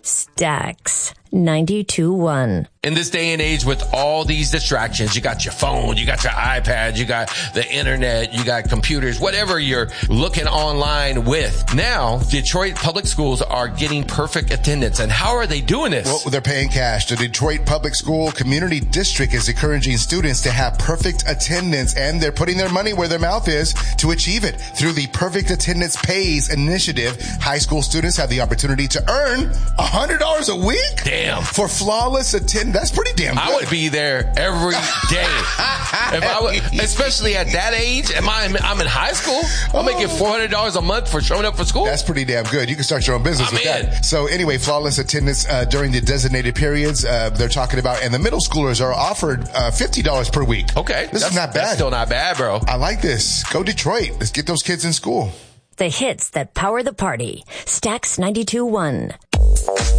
Stax 92.1. In this day and age with all these distractions, you got your phone, you got your iPad, you got the internet, you got computers, whatever you're looking online with. Now, Detroit public schools are getting perfect attendance. And how are they doing this? Well, they're paying cash. The Detroit Public School Community District is encouraging students to have perfect attendance, and they're putting their money where their mouth is to achieve it. Through the Perfect Attendance Pays initiative, high school students have the opportunity to earn $100 a week. Damn. For flawless attendance. That's pretty damn good. I would be there every day. If I would, especially at that age. I'm in high school. I'm making $400 a month for showing up for school. That's pretty damn good. You can start your own business with that. So anyway, flawless attendance during the designated periods they're talking about, and the middle schoolers are offered $50 per week. Okay. This is not bad. That's still not bad, bro. I like this. Go Detroit. Let's get those kids in school. The hits that power the party. Stax 92.1.